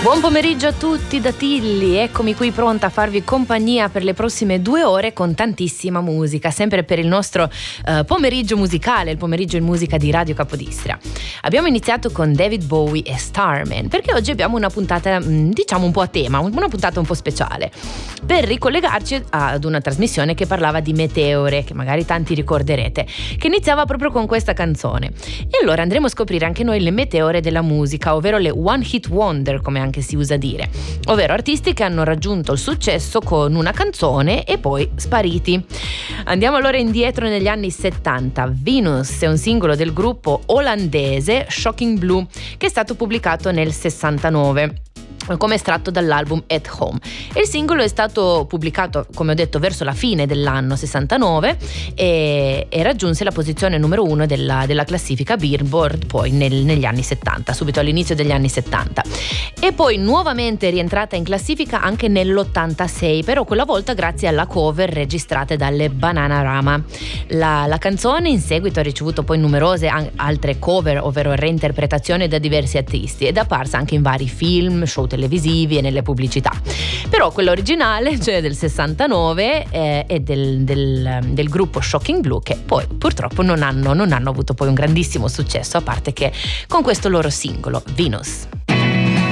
Buon pomeriggio a tutti da Tilly, eccomi qui pronta a farvi compagnia per le prossime 2 ore con tantissima musica, sempre per il nostro pomeriggio musicale, il pomeriggio in musica di Radio Capodistria. Abbiamo iniziato con David Bowie e Starman, perché oggi abbiamo una puntata diciamo un po' a tema, una puntata un po' speciale, per ricollegarci ad una trasmissione che parlava di meteore, che magari tanti ricorderete, che iniziava proprio con questa canzone. E allora andremo a scoprire anche noi le meteore della musica, ovvero le one hit wonder, come anche si usa dire, ovvero artisti che hanno raggiunto il successo con una canzone e poi spariti. Andiamo allora indietro negli anni 70. Venus è un singolo del gruppo olandese Shocking Blue, che è stato pubblicato nel 69 come estratto dall'album At Home. E il singolo è stato pubblicato, come ho detto, verso la fine dell'anno 69 e raggiunse la posizione numero 1 della classifica Billboard poi negli anni 70, subito all'inizio degli anni 70. E poi nuovamente è rientrata in classifica anche nell'86, però quella volta grazie alla cover registrate dalle Bananarama. La canzone in seguito ha ricevuto poi numerose altre cover, ovvero reinterpretazioni da diversi artisti, ed è apparsa anche in vari film, show televisivi e nelle pubblicità. Però quella originale, cioè del 69, è del gruppo Shocking Blue, che poi purtroppo non hanno avuto poi un grandissimo successo, a parte che con questo loro singolo Venus.